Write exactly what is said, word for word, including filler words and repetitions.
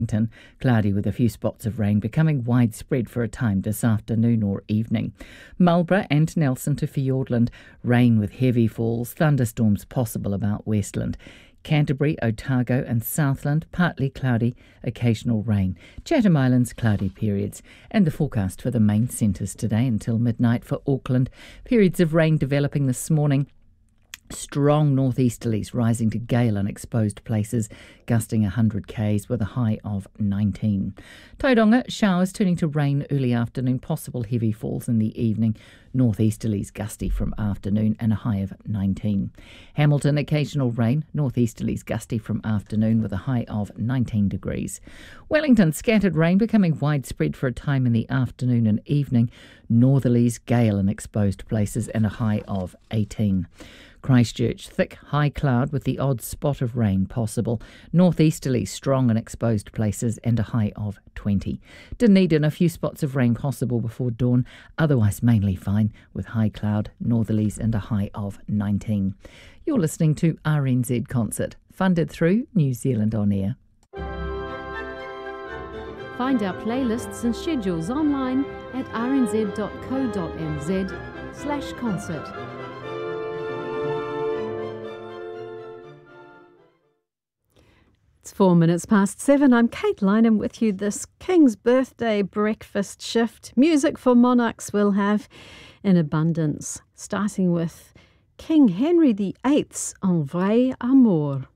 Cloudy with a few spots of rain becoming widespread for a time this afternoon or evening. Marlborough and Nelson to Fiordland, rain with heavy falls, thunderstorms possible about Westland. Canterbury, Otago and Southland, partly cloudy, occasional rain. Chatham Islands, cloudy periods. And the forecast for the main centres today until midnight for Auckland. Periods of rain developing this morning. Strong northeasterlies rising to gale in exposed places, gusting one hundred k's with a high of nineteen. Tauranga, showers turning to rain early afternoon, possible heavy falls in the evening. Northeasterlies gusty from afternoon and a high of nineteen. Hamilton, occasional rain, northeasterlies gusty from afternoon with a high of nineteen degrees. Wellington, scattered rain becoming widespread for a time in the afternoon and evening. Northerlies, gale in exposed places and a high of eighteen. Christchurch, thick, high cloud with the odd spot of rain possible. Northeasterly, strong in exposed places and a high of twenty. Dunedin, a few spots of rain possible before dawn, otherwise mainly fine with high cloud, northerlies and a high of nineteen. You're listening to R N Z Concert, funded through New Zealand On Air. Find our playlists and schedules online at rnz.co.nz slash concert. It's four minutes past seven. I'm Kate Lynham with you this King's Birthday breakfast shift. Music for monarchs we'll have in abundance, starting with King Henry the Eighth's Un Vrai Amour.